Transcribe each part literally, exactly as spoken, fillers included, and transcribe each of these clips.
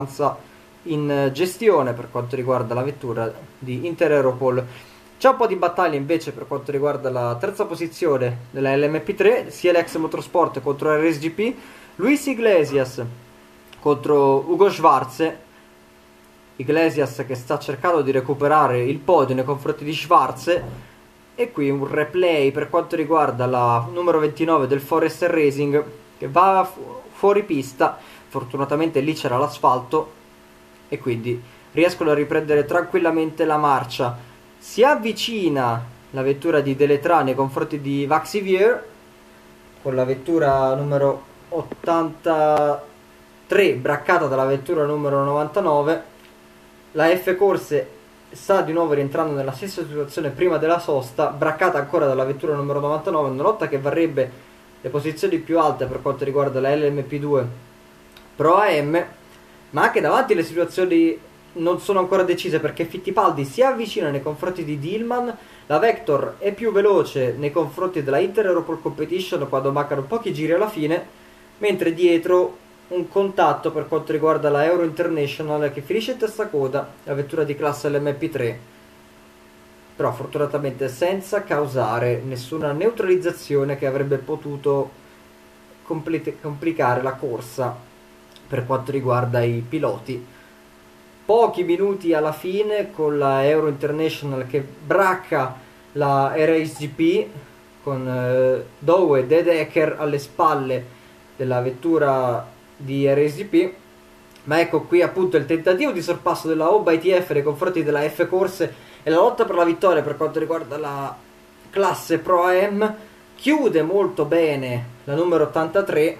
in gestione per quanto riguarda la vettura di Inter Europol. C'è un po' di battaglia invece per quanto riguarda la terza posizione della L M P tre, sia l'ex Motorsport contro R S G P, Luis Iglesias contro Ugo Schwarze. Iglesias che sta cercando di recuperare il podio nei confronti di Schwarze, e qui un replay per quanto riguarda la numero ventinove del Forester Racing che va fu fuori pista. Fortunatamente lì c'era l'asfalto e quindi riescono a riprendere tranquillamente la marcia. Si avvicina la vettura di Delettra nei confronti di Vaxivier con la vettura numero ottantatré braccata dalla vettura numero novantanove. La F Corse sta di nuovo rientrando nella stessa situazione prima della sosta, braccata ancora dalla vettura numero novantanove, una lotta che varrebbe le posizioni più alte per quanto riguarda la L M P due Pro A M, ma anche davanti le situazioni non sono ancora decise, perché Fittipaldi si avvicina nei confronti di Dillman, la Vector è più veloce nei confronti della Inter Europol Competition quando mancano pochi giri alla fine, mentre dietro un contatto per quanto riguarda la Euro International che finisce in testa coda, la vettura di classe L M P tre, però fortunatamente senza causare nessuna neutralizzazione che avrebbe potuto complicare la corsa per quanto riguarda i piloti. Pochi minuti alla fine con la Euro International che bracca la R S G P con eh, Dowe e De Decker alle spalle della vettura di R S G P, ma ecco qui appunto il tentativo di sorpasso della O B I T F nei confronti della F Corse e la lotta per la vittoria per quanto riguarda la classe Pro A M. Chiude molto bene la numero ottantatré,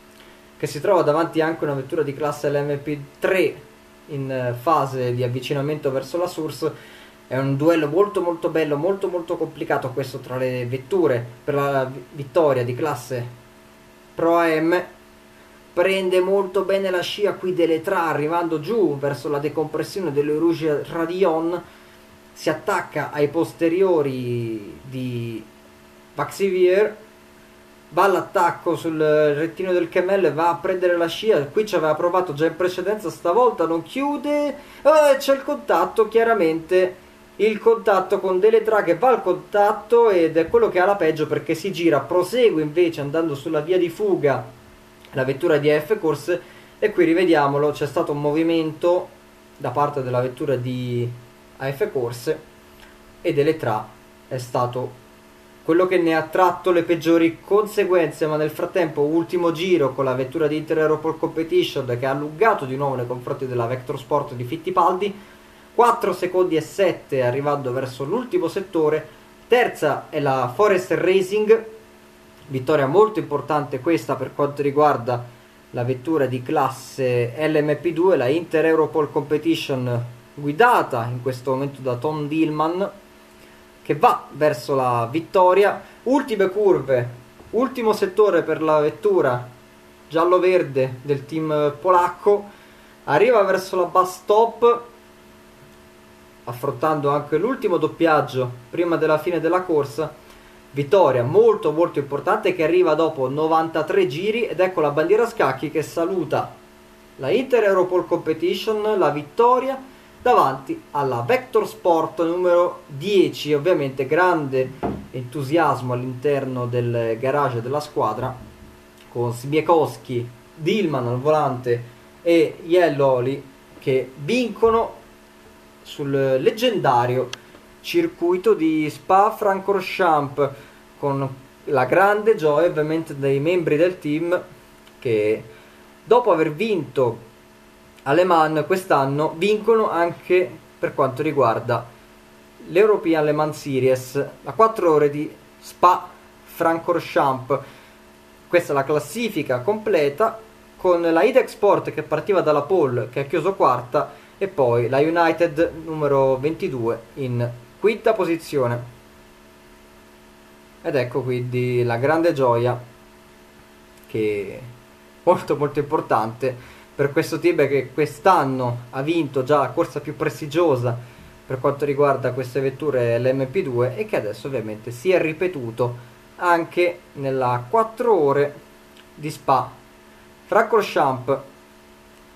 che si trova davanti anche una vettura di classe L M P tre in fase di avvicinamento verso la Source. È un duello molto molto bello, molto molto complicato questo tra le vetture per la vittoria di classe Pro A M. Prende molto bene la scia qui Delettra arrivando giù verso la decompressione delle Rouge Radion, si attacca ai posteriori di Vaxivier, va all'attacco sul rettino del Kemmel, va a prendere la scia, qui ci aveva provato già in precedenza, stavolta non chiude, eh, c'è il contatto, chiaramente il contatto con Delettra che va al contatto ed è quello che ha la peggio, perché si gira, prosegue invece andando sulla via di fuga la vettura di A F Corse, e qui rivediamolo, c'è stato un movimento da parte della vettura di A F Corse e Delettra è stato quello che ne ha tratto le peggiori conseguenze, ma nel frattempo ultimo giro con la vettura di Inter Europol Competition che ha allungato di nuovo nei confronti della Vector Sport di Fittipaldi, quattro secondi e sette arrivando verso l'ultimo settore. Terza è la Forester Racing, vittoria molto importante questa per quanto riguarda la vettura di classe L M P due, la Inter Europol Competition guidata in questo momento da Tom Dillman, che va verso la vittoria. Ultime curve, ultimo settore per la vettura giallo-verde del team polacco, arriva verso la bus stop affrontando anche l'ultimo doppiaggio prima della fine della corsa. Vittoria molto molto importante che arriva dopo novantatré giri, ed ecco la bandiera a scacchi che saluta la Inter Europol Competition, la vittoria davanti alla Vector Sport numero dieci. Ovviamente grande entusiasmo all'interno del garage della squadra, con Smiekowski, Dillman al volante e Jelloli che vincono sul leggendario circuito di Spa-Francorchamps, con la grande gioia ovviamente dei membri del team che dopo aver vinto a Le Mans quest'anno vincono anche per quanto riguarda l'European Le Mans Series a quattro ore di Spa-Francorchamps. Questa è la classifica completa, con la Idex Sport che partiva dalla pole che ha chiuso quarta, e poi la United numero ventidue in quinta posizione. Ed ecco quindi la grande gioia, che è molto molto importante per questo team che quest'anno ha vinto già la corsa più prestigiosa per quanto riguarda queste vetture L M P due, e che adesso ovviamente si è ripetuto anche nella quattro ore di Spa Francorchamps.